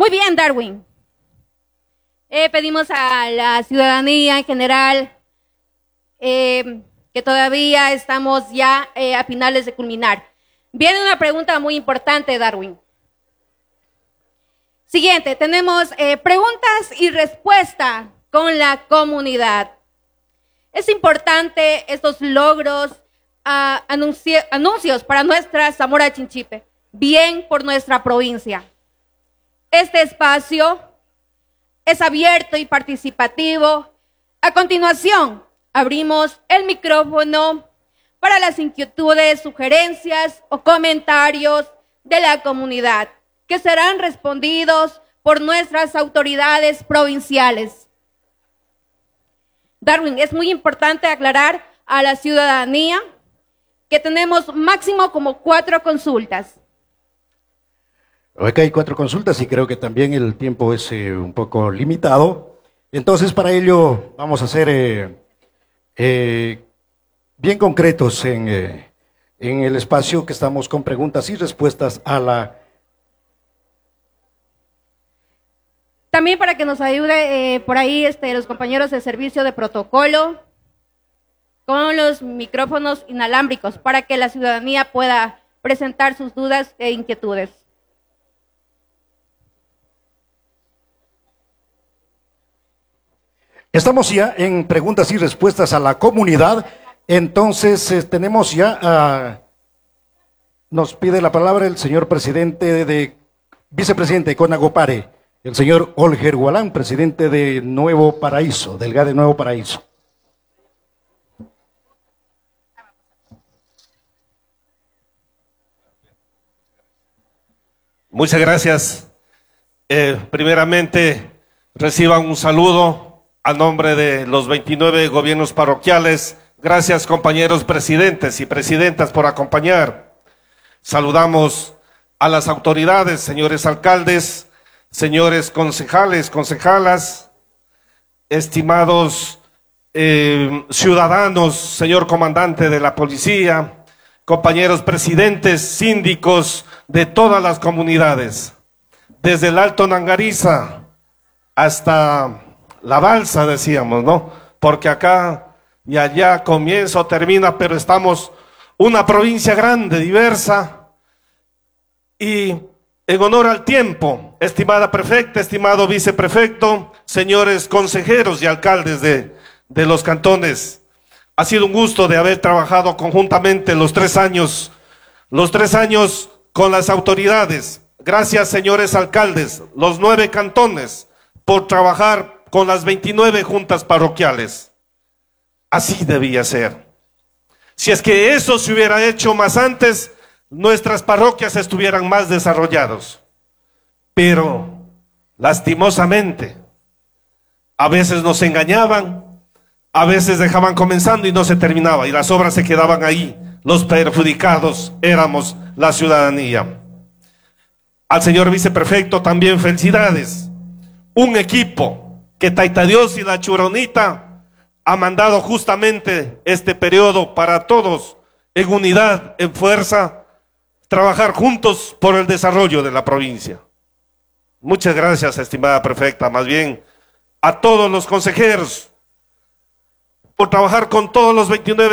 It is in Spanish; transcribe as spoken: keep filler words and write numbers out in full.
Muy bien, Darwin. Eh, pedimos a la ciudadanía en general eh, que todavía estamos ya eh, a finales de culminar. Viene una pregunta muy importante, Darwin. Siguiente, tenemos eh, preguntas y respuestas con la comunidad. Es importante estos logros, uh, anunci anuncios para nuestra Zamora Chinchipe, bien por nuestra provincia. Este espacio es abierto y participativo. A continuación, abrimos el micrófono para las inquietudes, sugerencias o comentarios de la comunidad, que serán respondidos por nuestras autoridades provinciales. Darwin, es muy importante aclarar a la ciudadanía que tenemos máximo como cuatro consultas. Acá hay cuatro consultas y creo que también el tiempo es eh, un poco limitado. Entonces, para ello vamos a ser eh, eh, bien concretos en, eh, en el espacio que estamos con preguntas y respuestas a la... También para que nos ayude eh, por ahí este, los compañeros de servicio de protocolo con los micrófonos inalámbricos para que la ciudadanía pueda presentar sus dudas e inquietudes. Estamos ya en preguntas y respuestas a la comunidad. Entonces eh, tenemos ya, uh, nos pide la palabra el señor presidente de, vicepresidente de Conagopare, el señor Olger Gualán, presidente de Nuevo Paraíso, del G A de Nuevo Paraíso. Muchas gracias. Eh, primeramente, reciban un saludo a nombre de los veintinueve gobiernos parroquiales. Gracias, compañeros presidentes y presidentas, por acompañar. Saludamos a las autoridades, señores alcaldes, señores concejales, concejalas, estimados eh, ciudadanos, señor comandante de la policía, compañeros presidentes, síndicos de todas las comunidades, desde el Alto Nangariza hasta la Balsa, decíamos, ¿no? Porque acá y allá comienza o termina, pero estamos una provincia grande, diversa, y en honor al tiempo, estimada prefecta, estimado viceprefecto, señores consejeros y alcaldes de, de los cantones, ha sido un gusto de haber trabajado conjuntamente los tres años, los tres años con las autoridades. Gracias, señores alcaldes, los nueve cantones, por trabajar con las veintinueve juntas parroquiales. Así debía ser. Si es que eso se hubiera hecho más antes, nuestras parroquias estuvieran más desarrolladas. Pero, lastimosamente, a veces nos engañaban, a veces dejaban comenzando y no se terminaba, y las obras se quedaban ahí. Los perjudicados éramos la ciudadanía. Al señor viceprefecto también felicidades. Un equipo que Taita Dios y la Churonita ha mandado justamente este periodo para todos, en unidad, en fuerza, trabajar juntos por el desarrollo de la provincia. Muchas gracias, estimada prefecta, más bien a todos los consejeros, por trabajar con todos los veintinueve